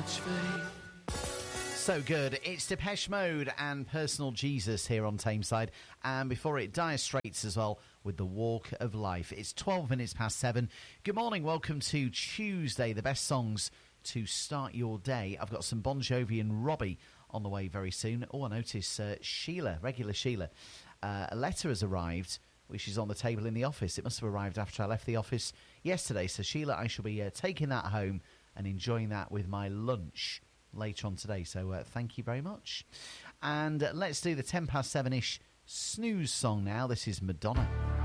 So good. It's Depeche Mode and Personal Jesus here on Tameside. And before it, Dire Straits as well with The Walk of Life. It's 12 minutes past 7. Good morning. Welcome to Tuesday, the best songs to start your day. I've got some Bon Jovi and Robbie on the way very soon. Oh, I notice Sheila, regular Sheila. A letter has arrived, which is on the table in the office. It must have arrived after I left the office yesterday. So, Sheila, I shall be taking that home and enjoying that with my lunch later on today, so thank you very much. And let's do the 10 past 7-ish snooze song now. This is Madonna.